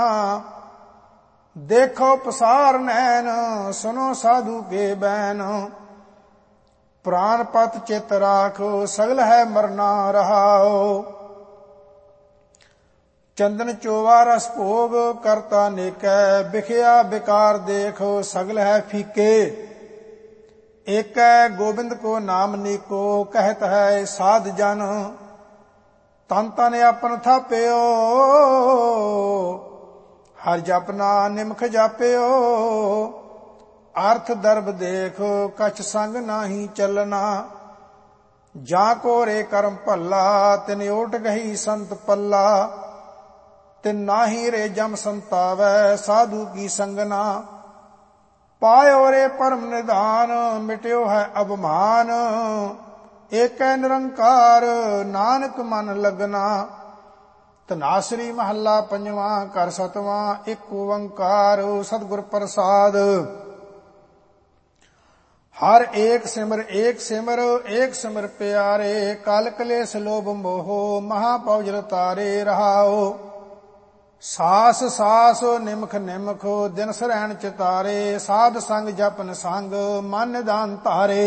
देखो पसार नैन सुनो साधु के बैन। प्राण पत चित राखो सगल है मरना रहाओ। चंदन चोवा रस भोग करता नेकै बिखया बिकार देखो सगल है फीके। एक गोबिंद को नाम नीको कहत है साध जन। तन तन अपन थाप्यो हर जपना निमख जाप्यो। अर्थ दर्भ देखो कछ संग नाही चलना। जा को रे कर्म भला तिन ओट गही संत पल्ला। तिन नाही रे जम संतावै साधु की संगना। पायो रे परम निधान मिट्यो है अभिमान। एक निरंकार नानक मन लगना। ਧਨਾਸਰੀ ਮਹੱਲਾ ਪੰਜਵਾਂ ਘਰ ਸਤਵਾਂ ਇੱਕ ਓੰਕਾਰ ਸਤਿਗੁਰ ਪ੍ਰਸਾਦ। ਹਰ ਏਕ ਸਿਮਰ ਏਕ ਸਿਮਰ ਪਿਆਰੇ। ਕਲ ਕਲੇਸ਼ ਲੋਭ ਮੋਹ ਮਹਾ ਪਉ ਤਾਰੇ ਰਹਾਓ। ਸਾਸ ਸਾਸ ਨਿਮਖ ਨਿਮਖ ਦਿਨ ਸਰੈਣ ਚਿਤਾਰੇ। ਸਾਧ ਸੰਗ ਜਪਨ ਸੰਗ ਮਨ ਨਿਧਾਨ ਧਾਰੇ।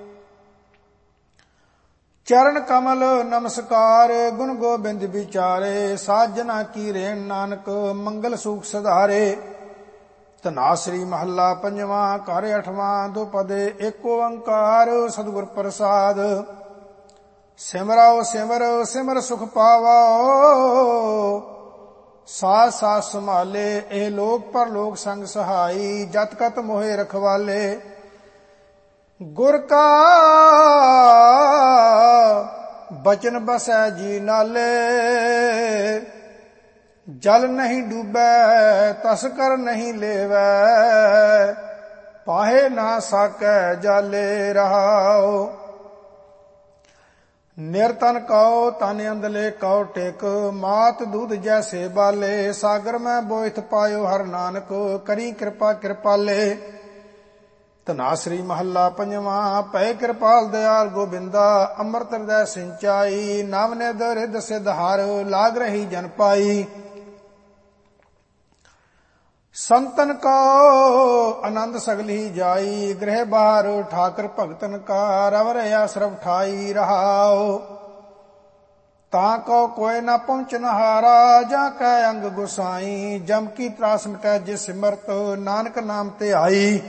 चरण कमल नमस्कार गुण गोबिंद विचारे। साजना की रेण नानक मंगल सुख सधारे। ਧਨਾਸਰੀ ਮਹੱਲਾ ਪੰਜਵਾਂ ਘਰ ਅਠਵਾਂ ਦੁਪਦੇ ਏਕ ਓੰਕਾਰ ਸਤਿਗੁਰ ਪ੍ਰਸਾਦ। ਸਿਮਰੋ ਸਿਮਰ ਸੁਖ ਪਾਵੋ। ਸਾਧ ਸਾਧ ਸੰਭਾਲੇ ਇਹ ਲੋਕ ਪਰਲੋਕ ਸੰਗ ਸਹਾਈ। ਜਤ ਕਤ ਮੋਹਿ ਰਖਵਾਲੇ। ਗੁਰ ਕਾ ਬਚਨ ਬਸੈ ਜੀ ਨਾਲੇ। ਜਲ ਨਹੀਂ ਡੂਬੈ ਤਸ ਕਰ ਨਹੀਂ ਲੇਵੈ। ਪਾਹੇ ਨਾ ਸਾਕੈ ਜਾਲੇ ਰਹਾਓ। ਨਿਰਤਨ ਕਉ ਤਨ ਅੰਦਲੇ ਕਉ ਟੇਕ। ਮਾਤ ਦੂਧ ਜੈਸੇ ਬਾਲੇ। ਸਾਗਰ ਮੈਂ ਬੋਇਥ ਪਾਇਓ ਹਰ ਨਾਨਕ ਕਰੀ ਕਿਰਪਾ ਕਿਰਪਾਲੇ। ਧਨਾਸਰੀ ਮਹੱਲਾ ਪੰਜਵਾਂ ਪੈ ਕਿਰਪਾਲ ਦਿਆਲ ਗੋਬਿੰਦਾ। ਅੰਮ੍ਰਿਤ ਹਿਰਦੈ ਸਿੰਚਾਈ ਨਵ ਨਿਧ ਰਿਧ ਸਿਧ ਹਰ। ਲਾਗ ਰਹੀ ਜਨ ਪਾਈ। ਸੰਤਨ ਕੋ ਆਨੰਦ ਸਗਲੀ ਜਾਈ। ਗ੍ਰਹਿ ਬਾਹਰ ਠਾਕਰ ਭਗਤਨ ਕਾ ਰਵ ਰਿਆ ਸਰਬ ਠਾਈ ਰਹਾਓ। ਤਾਂ ਕੋ ਕੋਇ ਨਾ ਪਹੁੰਚਨ ਹਾਰਾ। ਜਾਂ ਕੈ ਅੰਗ ਗੁਸਾਈ। ਜਮ ਕੀ ਤਰਾਸ ਮਿਟੈ ਜਿਸ ਸਿਮਰਤ ਨਾਨਕ ਨਾਮ ਤੇ ਆਈ।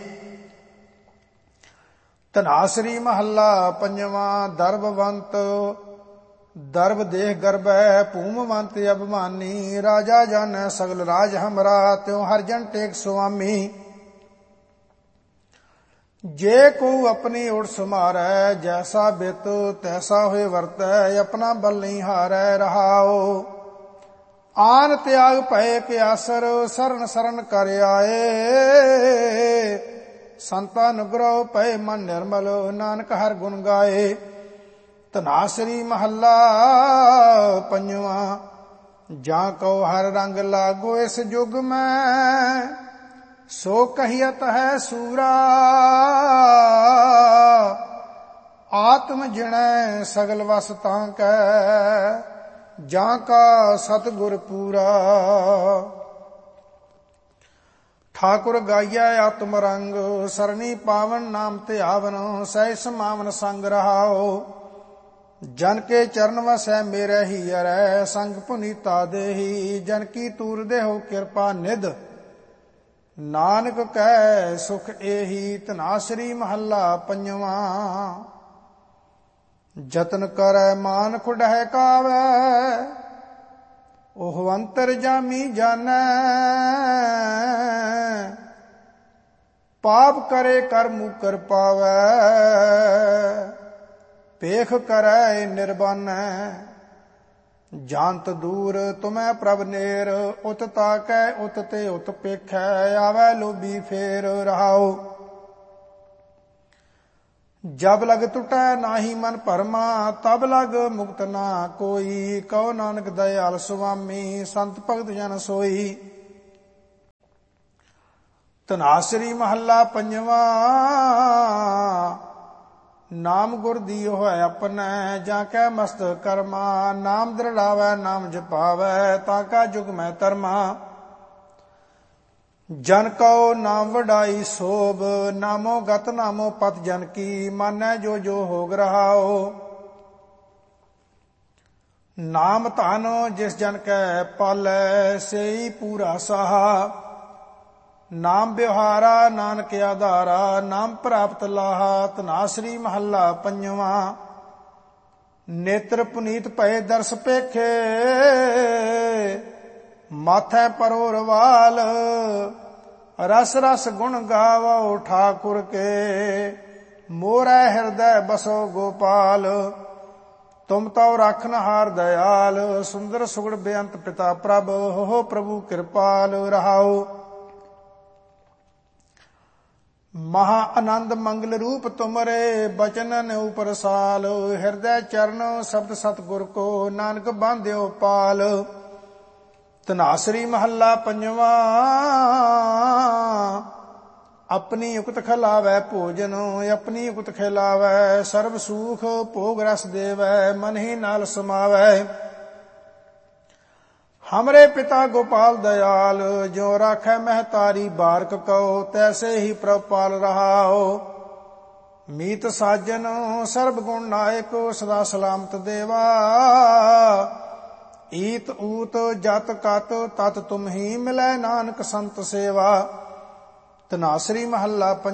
ਧਨਾਸਰੀ ਮਹੱਲਾ ਪੰਜਵਾਂ ਦਰਬਵੰਤ ਦਰਬ ਦੇਹ ਗਰਬੈ। ਭੂਮਵੰਤ ਅਭਿਮਾਨੀ। ਰਾਜਾ ਜਾਣੈ ਸਗਲ ਰਾਜ ਹਮਰਾ। ਤਿਉ ਹਰ ਜਨ ਟੇਕ ਸੁਆਮੀ। ਜੇ ਕੋ ਆਪਣੀ ਓਟ ਸਮਾਰੈ। ਜੈਸਾ ਬਿਤ ਤੈਸਾ ਹੋਏ ਵਰਤੈ। ਆਪਣਾ ਬਲ ਨਹੀਂ ਹਾਰੈ ਰਹਾਓ। ਆਨ ਤਿਆਗ ਭਏ ਕਿਆਸਰ ਸਰਨ ਸਰਨ ਕਰ ਆਏ। ਸੰਤਾ ਅਨੁਗ੍ਰਹ ਪਏ ਮਨ ਨਿਰਮਲ ਨਾਨਕ ਹਰ ਗੁਣ ਗਾਏ। ਧਨਾਸਰੀ ਮਹੱਲਾ ਪੰਜਵਾਂ ਜਾਂ ਕਉ ਹਰ ਰੰਗ ਲਾਗੋ ਇਸ ਯੁਗ ਮੈਂ। ਸੋ ਕਹੀਅਤ ਹੈ ਸੂਰਾ। ਆਤਮ ਜਿਣੈ ਸਗਲ ਵਸ ਤਾਂ ਕੈ। ਜਾਂ ਕਾ ਸਤਿਗੁਰ ਪੂਰਾ। ਠਾਕੁਰ ਗਾਈਐ ਆਤਮ ਰੰਗ। ਸਰਣੀ ਪਾਵਨ ਨਾਮ ਧਿਆਵਨ। ਸਹਿ ਸਮਾਵਨ ਸੰਗ ਰਹਾਓ। ਜਨ ਕੇ ਚਰਨ ਵਸੈ ਮੇਰੇ ਹੀ ਅਰੈ। ਸੰਗ ਪੁਨੀਤਾ ਦੇਹੀ। ਜਨ ਕੀ ਤੂਰ ਦੇਹੋ ਕਿਰਪਾ ਨਿਧ। ਨਾਨਕ ਕੈ ਸੁਖ ਏਹੀ। ਧਨਾਸਰੀ ਮਹੱਲਾ ਪੰਜਵਾਂ ਜਤਨ ਕਰੈ ਮਾਨ ਖੁਡਹਿ ਕਾਵੈ। ਉਹ ਅੰਤਰ ਜਾਮੀ ਜਾਣੈ। ਪਾਪ ਕਰੇ ਕਰ ਮੁਕਰ ਪਾਵੈ। ਪੇਖ ਕਰੈ ਨਿਰਬਾਨੈ। ਜਾਂਤ ਦੂਰ ਤੁਮੈ ਪ੍ਰਭ ਨੇਰ। ਉਤ ਤਾਕੈ ਉਤ ਤੇ ਉਤ ਪੇਖੈ। ਆਵੈ ਲੋਭੀ ਫੇਰ ਰਹਾਓ। ਜਬ ਲਗ ਟੁਟੈ ਨਾਹੀ ਮਨ ਭਰਮਾ। ਤਬ ਲਗ ਮੁਕਤ ਨਾ ਕੋਈ। ਕਉ ਨਾਨਕ ਦਇਆਲ ਸੁਆਮੀ। ਸੰਤ ਭਗਤ ਜਨ ਸੋਈ। ਧਨਾਸਰੀ ਮਹੱਲਾ ਪੰਜਵਾਂ ਨਾਮ ਗੁਰ ਦੀਓ ਹੈ ਆਪਣੈ। ਜਾਂ ਕੈ ਮਸਤ ਕਰਮਾ। ਨਾਮ ਦ੍ਰਿੜਾਵੈ ਨਾਮ ਜਪਾਵੈ। ਤਾਂ ਕਾ ਜੁਗ ਮੈਂ ਧਰਮਾ। ਜਨ ਕਉ ਨਾਮ ਵਡਾਈ ਸੋਭ, ਨਾਮੋ ਗਤ ਨਾਮੋ ਪਤ ਜਨ ਕੀ, ਮਾਨੈ ਜੋ ਜੋ ਹੋਗ ਰਹਾਓ। ਨਾਮ ਧਨ ਜਿਸ ਜਨ ਕੈ ਪਾਲੈ, ਸੇਈ ਪੂਰਾ ਸਾਹਾ। ਨਾਮ ਵਿਵਹਾਰਾ ਨਾਨਕ ਆਧਾਰਾ, ਨਾਮ ਪ੍ਰਾਪਤ ਲਾਹਾ। ਧਨਾਸਰੀ ਮਹੱਲਾ ਪੰਜਵਾਂ। ਨੇਤਰ ਪੁਨੀਤ ਭਏ ਦਰਸ ਪੇਖੇ, ਮਾਥੈ ਪਰੋ ਰਵਾਲ। ਰਸ ਰਸ ਗੁਣ ਗਾਵੋ ਠਾਕੁਰ ਕੇ, ਮੋਰੈ ਹਿਰਦੈ ਬਸੋ ਗੋਪਾਲ। ਤੁਮ ਤਉ ਰਾਖਨਹਾਰ ਦਇਆਲ, ਸੁੰਦਰ ਸੁਗੜ ਬੇਅੰਤ ਪਿਤਾ ਪ੍ਰਭ। ਹੋ ਪ੍ਰਭੂ ਕਿਰਪਾਲ ਰਹਾਉ। ਮਹਾ ਆਨੰਦ ਮੰਗਲ ਰੂਪ ਤੁਮਰੇ, ਬਚਨਨ ਉਪਰ ਸਾਲ। ਹਿਰਦੈ ਚਰਨ ਸ਼ਬਦ ਸਤਿਗੁਰ ਕੋ, ਨਾਨਕ ਬਾਂਧਿਓ ਪਾਲ। ਧਨਾਸਰੀ ਮਹੱਲਾ ਪੰਜਵਾਂ। ਆਪਣੀ ਉਕਤ ਖਿਲਾਵੈ ਭੋਜਨ, ਆਪਣੀ ਉਕਤ ਖਿਲਾਵੈ। ਸਰਬ ਸੂਖ ਭੋਗ ਰਸ ਦੇਵੈ, ਮਨ ਹੀ ਨਾਲ ਸਮਾਵੈ। ਹਮਰੇ ਪਿਤਾ ਗੋਪਾਲ ਦਇਆਲ, ਜੋ ਰਾਖੈ ਮਹਿਤਾਰੀ ਬਾਰਕ ਕਉ। ਤੈਸੇ ਹੀ ਪ੍ਰਭ ਪਾਲ ਰਹਾਓ। ਮੀਤ ਸਾਜਨ ਸਰਬ ਗੁਣ ਨਾਇਕ, ਸਦਾ ਸਲਾਮਤ ਦੇਵਾ। ਈਤ ਊਤ ਜਤ ਕਤ ਤਤ ਤੁਮ ਹੀ, ਮਿਲੈ ਨਾਨਕ ਸੰਤ ਸੇਵਾ। ਧਨਾਸਰੀ ਮਹੱਲਾ